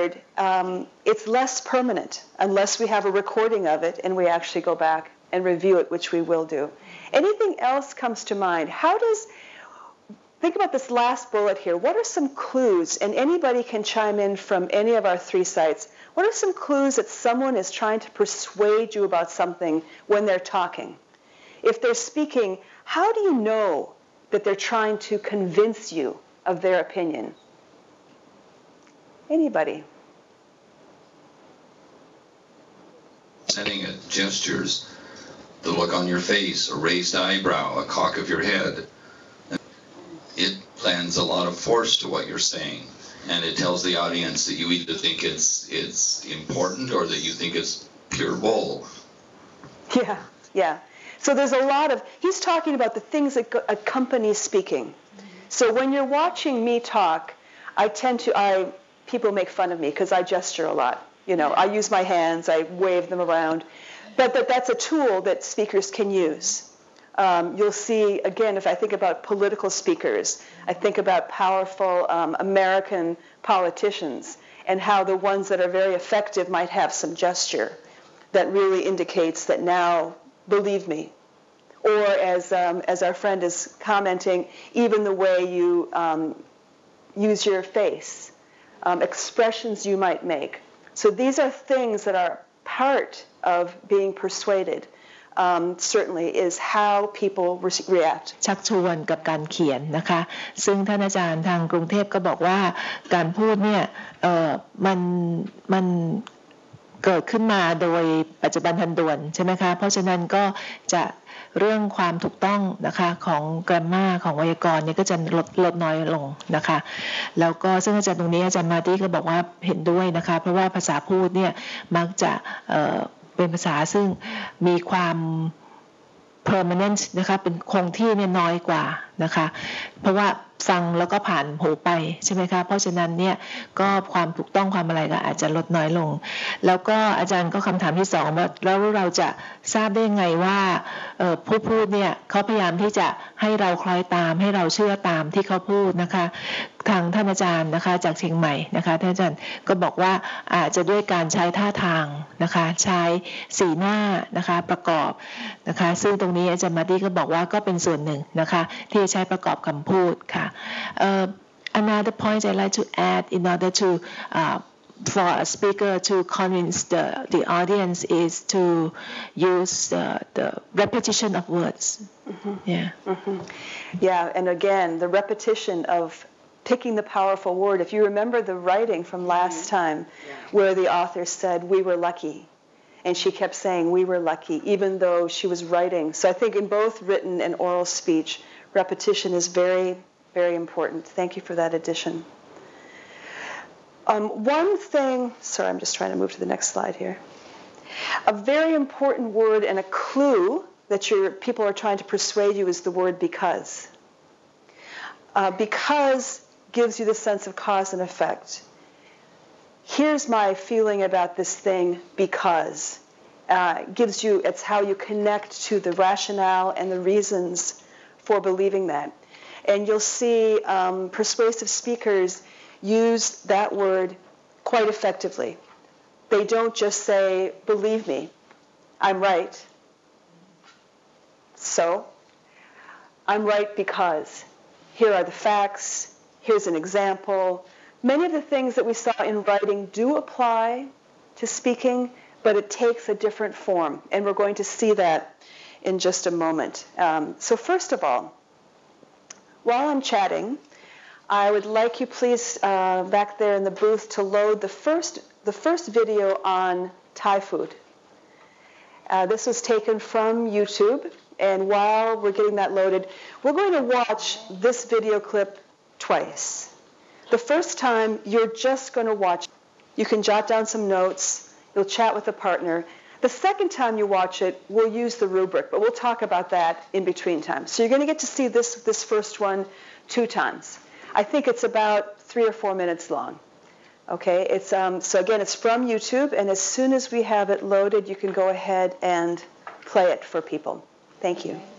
word, it's less permanent unless we have a recording of it and we actually go back and review it, which we will do. Anything else comes to mind? Think about this last bullet here. What are some clues? And anybody can chime in from any of our 3 sites. What are some clues that someone is trying to persuade you about something when they're talking? If they're speaking, how do you know that they're trying to convince you of their opinion? Anybody? Setting at gestures, the look on your face, a raised eyebrow, a cock of your head. It lends a lot of force to what you're saying, and it tells the audience that you either think it's important or that you think it's pure bull. Yeah. So there's a lot of, he's talking about the things that accompany speaking. So when you're watching me talk, people make fun of me because I gesture a lot. I use my hands, I wave them around. But that's a tool that speakers can use. You'll see, again, if I think about political speakers, I think about powerful American politicians and how the ones that are very effective might have some gesture that really indicates that now, believe me. Or as our friend is commenting, even the way you use your face, expressions you might make. So these are things that are part of being persuaded. Certainly is how people react. ชักชวนกับการเขียนนะคะซึ่งท่านอาจารย์ทางกรุงเทพก็บอกว่าการพูดเนี่ยมันเกิดขึ้นมาโดยปัจจุบันทันด่วนใช่ไหมคะเพราะฉะนั้นก็จะเรื่องความถูกต้องนะคะของกราฟมาของไวยากรณ์เนี่ยก็จะลดน้อยลงนะคะแล้วก็ซึ่งอาจารย์ตรงนี้อาจารย์มาร์ตี้ก็บอกว่าเห็นด้วยนะคะเพราะว่าภาษาพูดเนี่ยมักจะเป็นภาษาซึ่งมีความ permanent นะคะเป็นคงที่เนี่ยน้อยกว่านะคะเพราะว่าฟังแล้วก็ผ่านหูไปใช่ไหมคะเพราะฉะนั้นเนี่ยก็ความถูกต้องความอะไรก็อาจจะลดน้อยลงแล้วก็อาจารย์ก็คำถามที่2ว่าแล้วเราจะทราบได้ไงว่าผู้พูดเนี่ยเขาพยายามที่จะให้เราคล้อยตามให้เราเชื่อตามที่เขาพูดนะคะทางท่านอาจารย์นะคะจากเชียงใหม่นะคะท่านอาจารย์ก็บอกว่าอาจจะด้วยการใช้ท่าทางนะคะใช้สีหน้านะคะประกอบนะคะซึ่งตรงนี้อาจารย์มาร์ตี้ก็บอกว่าก็เป็นส่วนหนึ่งนะคะที่ใช้ประกอบคำพูดค่ะAnother point I'd like to add in order to for a speaker to convince the audience is to use the repetition of words. Yeah, and again, the repetition of picking the powerful word. If you remember the writing from last time where the author said, we were lucky. And she kept saying, we were lucky, even though she was writing. So I think in both written and oral speech, repetition is very, very important. Thank you for that addition. One thing, sorry, I'm just trying to move to the next slide here. A very important word and a clue that people are trying to persuade you is the word because. Because gives you the sense of cause and effect. Here's my feeling about this thing because. It's how you connect to the rationale and the reasons for believing that. And you'll see persuasive speakers use that word quite effectively. They don't just say, believe me, I'm right. So, I'm right because here are the facts, here's an example. Many of the things that we saw in writing do apply to speaking, but it takes a different form, and we're going to see that in just a moment. So first of all, while I'm chatting, I would like you please back there in the booth to load the first video on Thai food. This was taken from YouTube, and while we're getting that loaded, we're going to watch this video clip twice. The first time, you're just going to watch. You can jot down some notes. You'll chat with a partner. The second time you watch it, we'll use the rubric, but we'll talk about that in between times. So you're going to get to see this first one 2 times. I think it's about 3 or 4 minutes long. Okay, it's so again, it's from YouTube, and as soon as we have it loaded, you can go ahead and play it for people. Thank you.